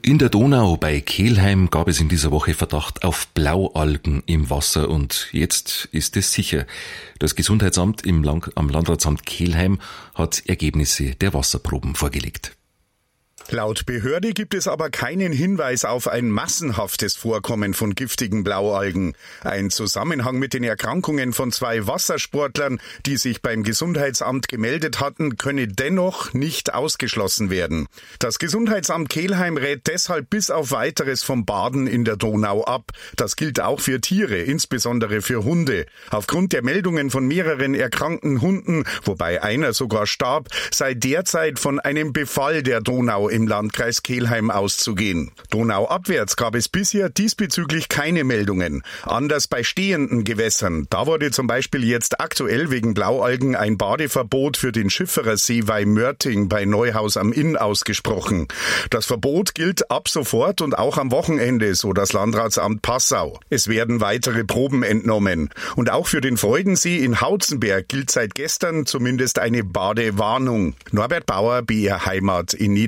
In der Donau bei Kelheim gab es in dieser Woche Verdacht auf Blaualgen im Wasser und jetzt ist es sicher. Das Gesundheitsamt am Landratsamt Kelheim hat Ergebnisse der Wasserproben vorgelegt. Laut Behörde gibt es aber keinen Hinweis auf ein massenhaftes Vorkommen von giftigen Blaualgen. Ein Zusammenhang mit den Erkrankungen von 2 Wassersportlern, die sich beim Gesundheitsamt gemeldet hatten, könne dennoch nicht ausgeschlossen werden. Das Gesundheitsamt Kelheim rät deshalb bis auf Weiteres vom Baden in der Donau ab. Das gilt auch für Tiere, insbesondere für Hunde. Aufgrund der Meldungen von mehreren erkrankten Hunden, wobei einer sogar starb, sei derzeit von einem Befall der Donau im Landkreis Kelheim auszugehen. Donauabwärts gab es bisher diesbezüglich keine Meldungen. Anders bei stehenden Gewässern. Da wurde zum Beispiel jetzt aktuell wegen Blaualgen ein Badeverbot für den Schifferer-Seeweih Mörting bei Neuhaus am Inn ausgesprochen. Das Verbot gilt ab sofort und auch am Wochenende, so das Landratsamt Passau. Es werden weitere Proben entnommen. Und auch für den Freudensee in Hautzenberg gilt seit gestern zumindest eine Badewarnung. Norbert Bauer, BR Heimat in Niedersachsen.